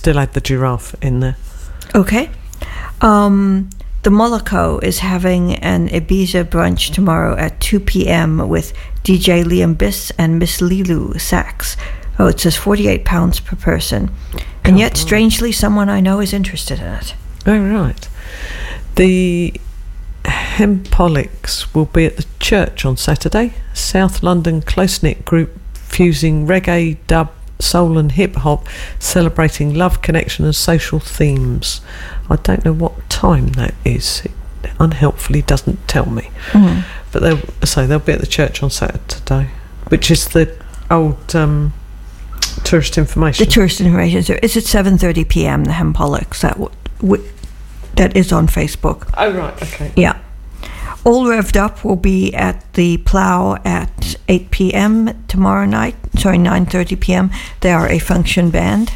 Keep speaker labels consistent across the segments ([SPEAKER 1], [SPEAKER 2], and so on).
[SPEAKER 1] still add the giraffe in there.
[SPEAKER 2] Okay. The Moloko is having an Ibiza brunch tomorrow at 2 p.m. with DJ Liam Biss and Miss Lilu sax. Oh, it says £48 per person. And yet, strangely, someone I know is interested in it.
[SPEAKER 1] Oh, right. The Hempolix will be at the church on Saturday. South London close-knit group fusing reggae, dub, soul and hip-hop, celebrating love, connection and social themes. I don't know what time that is. It unhelpfully doesn't tell me. But they'll be at the church on Saturday, which is the old tourist information.
[SPEAKER 2] The tourist information. So it's at 7:30 p.m. The Hempolix. That is on Facebook.
[SPEAKER 1] Oh, right, okay.
[SPEAKER 2] Yeah. All Revved Up will be at the Plough at 8 p.m. tomorrow night. 9:30 p.m. They are a function band.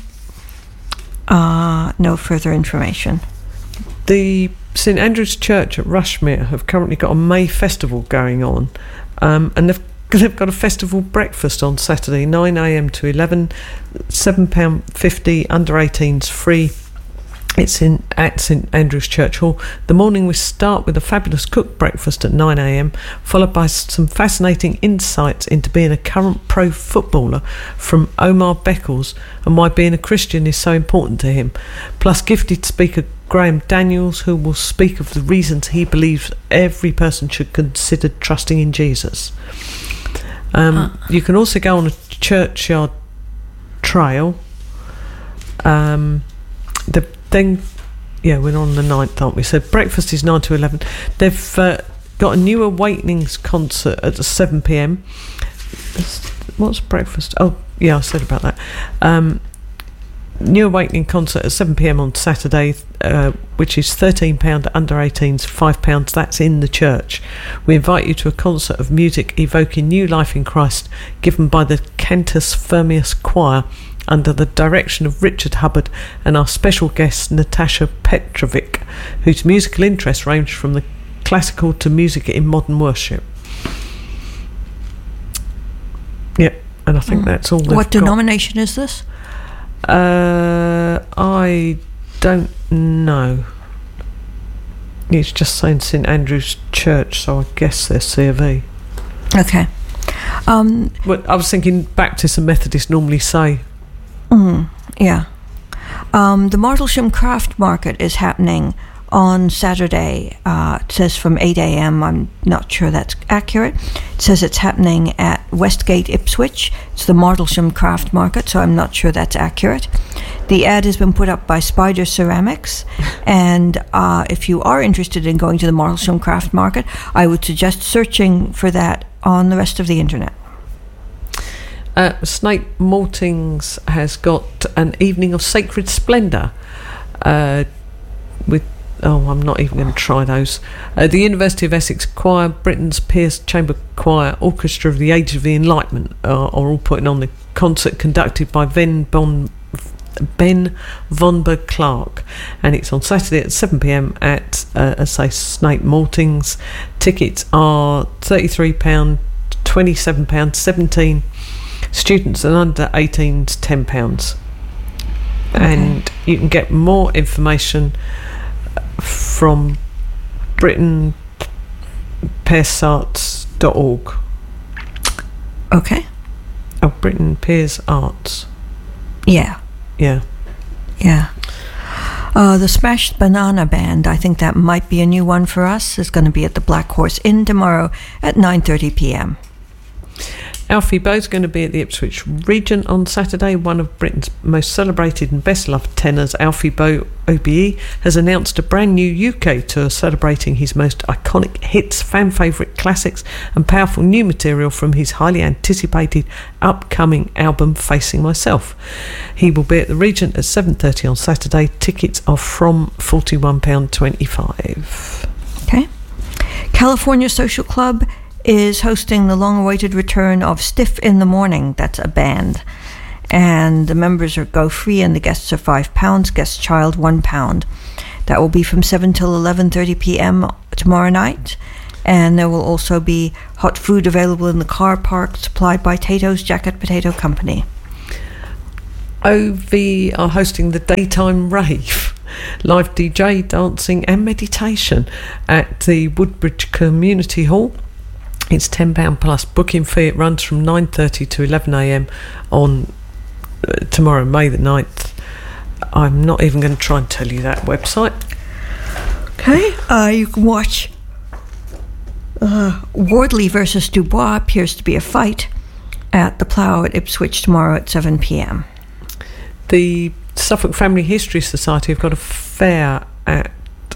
[SPEAKER 2] No further information.
[SPEAKER 1] The St Andrew's Church at Rushmere have currently got a May festival going on, and they've got a festival breakfast on Saturday, 9 a.m. to 11, £7.50, under 18s free. It's at St Andrew's Church Hall. The morning we start with a fabulous cooked breakfast at 9 a.m, followed by some fascinating insights into being a current pro footballer from Omar Beckles and why being a Christian is so important to him. Plus gifted speaker Graham Daniels, who will speak of the reasons he believes every person should consider trusting in Jesus. You can also go on a churchyard trail. We're on the 9th, aren't we? So breakfast is 9 to 11. They've got a New Awakenings concert at 7 p.m. What's breakfast? Oh, yeah, I said about that. New Awakening concert at 7 p.m. on Saturday, which is £13, under 18s, £5. That's in the church. We invite you to a concert of music evoking new life in Christ, given by the Cantus Firmius Choir, under the direction of Richard Hubbard and our special guest Natasha Petrovic, whose musical interests range from the classical to music in modern worship. Yep, and I think that's all they've got.
[SPEAKER 2] What denomination is this?
[SPEAKER 1] I don't know. It's just saying St Andrew's Church, so I guess they're C of E.
[SPEAKER 2] Okay.
[SPEAKER 1] Well, I was thinking Baptist and Methodist normally say.
[SPEAKER 2] Yeah. The Martlesham Craft Market is happening on Saturday. It says from 8 a.m. I'm not sure that's accurate. It says it's happening at Westgate, Ipswich. It's the Martlesham Craft Market, so I'm not sure that's accurate. The ad has been put up by Spider Ceramics, and if you are interested in going to the Martlesham Craft Market, I would suggest searching for that on the rest of the internet.
[SPEAKER 1] Snape Maltings has got an evening of sacred splendour with I'm not even going to try those. The University of Essex Choir, Britain's Pearce Chamber Choir, Orchestra of the Age of the Enlightenment are all putting on the concert conducted by Ben Vonberg Clark, and it's on Saturday at 7 p.m. at Snape Maltings. Tickets are £33, £27, 17. Students and under 18s £10. And you can get more information from britainpearsarts.org.
[SPEAKER 2] Okay.
[SPEAKER 1] Oh, Britain Pears Arts.
[SPEAKER 2] Yeah. The Smashed Banana Band, I think that might be a new one for us, is going to be at the Black Horse Inn tomorrow at 9:30 p.m.
[SPEAKER 1] Alfie Bowe's going to be at the Ipswich Regent on Saturday. One of Britain's most celebrated and best-loved tenors, Alfie Bowe OBE, has announced a brand new UK tour celebrating his most iconic hits, fan-favourite classics and powerful new material from his highly anticipated upcoming album, Facing Myself. He will be at the Regent at 7:30 on Saturday. Tickets are from £41.25.
[SPEAKER 2] Okay. California Social Club is hosting the long-awaited return of Stiff in the Morning. That's a band. And the members go free and the guests are £5, guest child £1. That will be from 7 till 11:30 p.m. tomorrow night. And there will also be hot food available in the car park supplied by Tato's Jacket Potato Company.
[SPEAKER 1] OV are hosting the daytime rave, live DJ, dancing and meditation at the Woodbridge Community Hall. It's £10 plus booking fee. It runs from 9:30 to 11am on tomorrow, May the 9th. I'm not even going to try and tell you that website.
[SPEAKER 2] Okay, you can watch Wardley versus Dubois. Appears to be a fight at the Plough at Ipswich tomorrow at 7pm.
[SPEAKER 1] The Suffolk Family History Society have got a fair at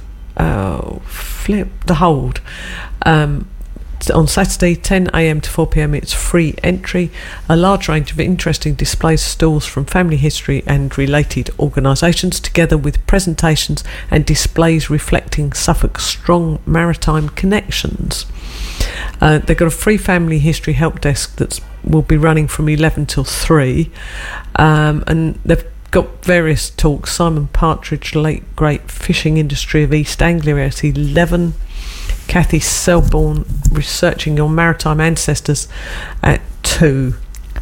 [SPEAKER 1] The Hold on Saturday 10am to 4pm. It's free entry. A large range of interesting displays, stalls from family history and related organisations, together with presentations and displays reflecting Suffolk's strong maritime connections. They've got a free family history help desk that will be running from 11 till 3, and they've got various talks. Simon Partridge, late great fishing industry of East Anglia at 11. Kathy Selborne, researching your maritime ancestors at 2.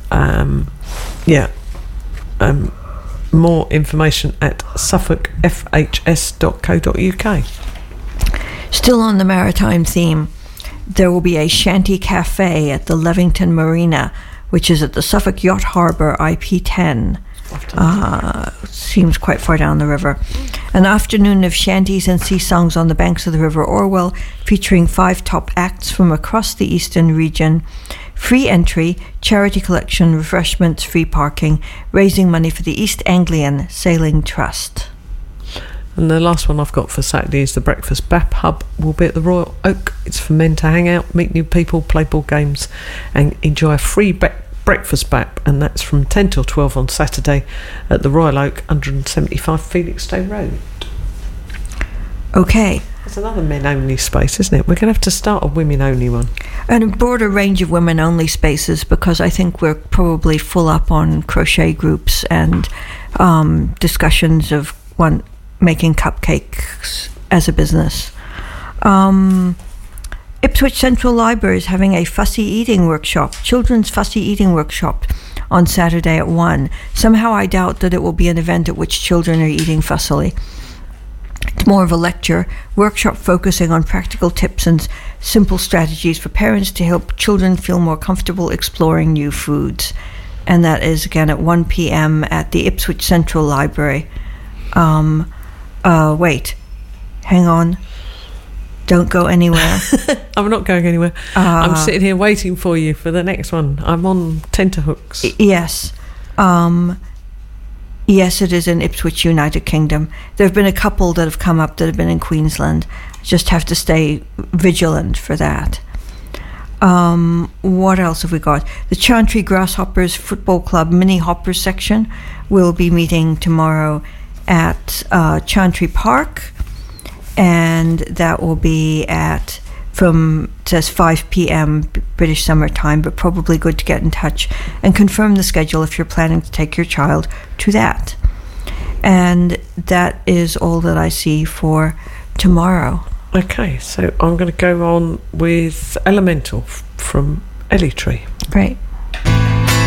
[SPEAKER 1] More information at suffolkfhs.co.uk.
[SPEAKER 2] Still on the maritime theme, there will be a shanty cafe at the Levington Marina, which is at the Suffolk Yacht Harbour IP10. Seems quite far down the river. An afternoon of shanties and sea songs on the banks of the River Orwell, featuring 5 top acts from across the eastern region. Free entry, charity collection, refreshments, free parking, raising money for the East Anglian Sailing Trust.
[SPEAKER 1] And the last one I've got for Saturday is the Breakfast BAP Hub. Will be at the Royal Oak. It's for men to hang out, meet new people, play board games and enjoy a free breakfast BAP, and that's from 10 till 12 on Saturday at the Royal Oak, 175 Felixstowe Road.
[SPEAKER 2] Okay.
[SPEAKER 1] It's another men-only space, isn't it? We're going to have to start a women-only one.
[SPEAKER 2] And a broader range of women-only spaces, because I think we're probably full up on crochet groups and discussions of making cupcakes as a business. Ipswich Central Library is having a fussy eating workshop, children's fussy eating workshop, on Saturday at 1. Somehow I doubt that it will be an event at which children are eating fussily. It's more of a lecture, workshop focusing on practical tips and simple strategies for parents to help children feel more comfortable exploring new foods. And that is again at 1 p.m. at the Ipswich Central Library. Wait, hang on. Don't go anywhere.
[SPEAKER 1] I'm not going anywhere. I'm sitting here waiting for you for the next one. I'm on tenterhooks.
[SPEAKER 2] Yes. Yes, it is in Ipswich, United Kingdom. There have been a couple that have come up that have been in Queensland. Just have to stay vigilant for that. What else have we got? The Chantry Grasshoppers Football Club Mini Hopper section will be meeting tomorrow at Chantry Park, and that will be at it says 5 p.m. British Summer Time, but probably good to get in touch and confirm the schedule if you're planning to take your child to that. And that is all that I see for tomorrow.
[SPEAKER 1] Okay, so I'm going to go on with Elemental from Ellie Tree.
[SPEAKER 2] Great.